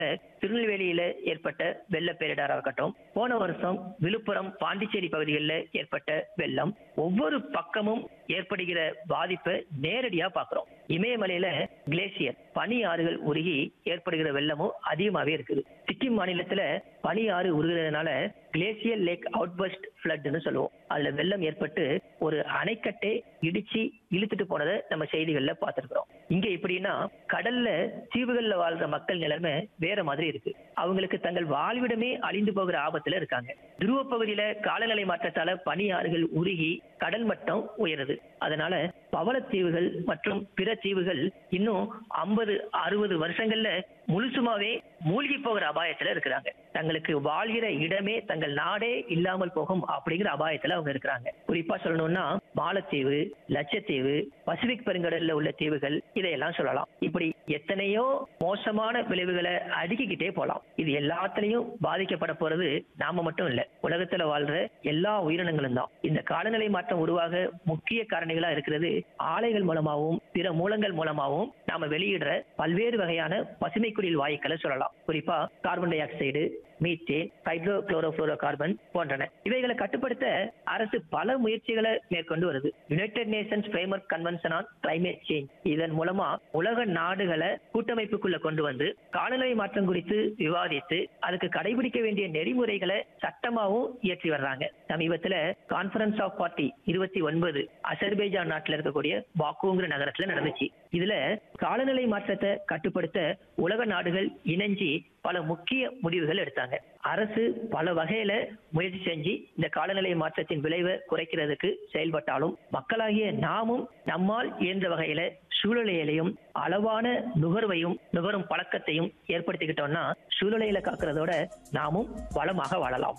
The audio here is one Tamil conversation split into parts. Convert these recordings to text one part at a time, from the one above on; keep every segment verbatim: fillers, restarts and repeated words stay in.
திருநெல்வேலியில ஏற்பட்ட வெள்ள பேரிடரா இருக்கட்டும், போன வருஷம் விழுப்புரம் பாண்டிச்சேரி பகுதிகளில் ஏற்பட்ட வெள்ளம், ஒவ்வொரு பக்கமும் ஏற்படுகிற பாதிப்பை நேரடியா பாக்குறோம். இமயமலையில கிளேசியர் பனி ஆறுகள் உருகி ஏற்படுகிற வெள்ளமும் அதிகமாவே இருக்குது. சிக்கிம் மாநிலத்துல பனி ஆறு உருகிறதுனால கிளேசியர் லேக் அவுட்பர்ஸ்ட் ஃபிளட்னு சொல்லுவோம். அதுல வெள்ளம் ஏற்பட்டு ஒரு அணைக்கட்டை இடிச்சு இழுத்துட்டு போனதை நம்ம செய்திகள்ல பார்த்திருக்கிறோம். இங்க எப்படின்னா கடல்ல தீவுகள்ல வாழ்ற மக்கள் நிலைமை வேற மாதிரி இருக்கு. அவங்களுக்கு தங்கள் வாழ்விடமே அழிந்து போகிற ஆபத்துல இருக்காங்க. துருவ பகுதியில காலநிலை மாற்றத்தால பனி ஆறுகள் உருகி கடல் மட்டம் உயருது. அதனால பவளத்தீவுகள் மற்றும் பிற தீவுகள் இன்னும் ஐம்பது அறுபது வருஷங்கள்ல முழுசுமாவே மூழ்கி போகிற அபாயத்துல இருக்கிறாங்க. தங்களுக்கு வாழ்கிற இடமே தங்கள் நாடே இல்லாமல் போகும் அப்படிங்கிற அபாயத்துல அவங்க இருக்கிறாங்க. குறிப்பா சொல்லணும்னா மாலத்தீவு, லட்சத்தீவு, பசிபிக் பெருங்கடல்ல உள்ள தீவுகள், இதையெல்லாம் சொல்லலாம். இப்படி எத்தனையோ மோசமான விளைவுகளை அடுக்கிக்கிட்டே போலாம். இது எல்லாத்திலையும் பாதிக்கப்பட போறது நாம மட்டும் இல்ல, உலகத்துல வாழ்ற எல்லா உயிரினங்களும் தான். இந்த காலநிலை மாற்றம் உருவாக முக்கிய காரணிகளா இருக்கிறது ஆலைகள் மூலமாகவும் பிற மூலங்கள் மூலமாகவும் நாம வெளியிடுற பல்வேறு வகையான பசுமைக்குடில் வாயுக்களை சொல்லலாம். குறிப்பா carbon di oxide, methane, hydro chlorofluoro carbon போன்றன. இவைகளை கட்டுப்படுத்த அரசு பல முயற்சிகளை மேற்கொண்டு வருது. United Nations framework convention on climate change, இதன் மூலமா உலக நாடுகளை கூட்டமைப்புக்குள்ள கொண்டு வந்து காலநிலை மாற்றம் குறித்து விவாதித்து அதுக்கு கடைபிடிக்க வேண்டிய நெறிமுறைகளை சட்டமாகவும் இயற்றி வர்றாங்க. சமீபத்துல கான்பரன்ஸ் ஆஃப் பார்ட்டி இருபத்தி ஒன்பது அசர்பைஜான் நாட்டில் இருக்கக்கூடிய பாக்குங்கிற நகரத்துல நடந்துச்சு. இதுல காலநிலை மாற்றத்தை கட்டுப்படுத்த உலக நாடுகள் இணைஞ்சி பல முக்கிய முடிவுகள் எடுத்தாங்க. அரசு பல வகையில முயற்சி செஞ்சு இந்த காலநிலை மாற்றத்தின் விளைவை குறைக்கிறதுக்கு செயல்பட்டாலும் மக்களாகிய நாமும் நம்மால் இயன்ற வகையில சூழ்நிலையிலையும் அளவான நுகர்வையும் நுகரும் பழக்கத்தையும் ஏற்படுத்திக்கிட்டோம்னா சூழ்நிலையில காக்கிறதோட நாமும் வளமாக வாழலாம்.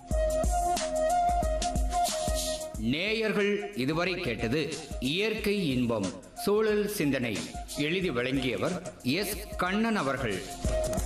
நேயர்கள் இதுவரை கேட்டது இயற்கை இன்பம் சூழல் சிந்தனை. எழுதி வழங்கியவர் எஸ் கண்ணன் அவர்கள்.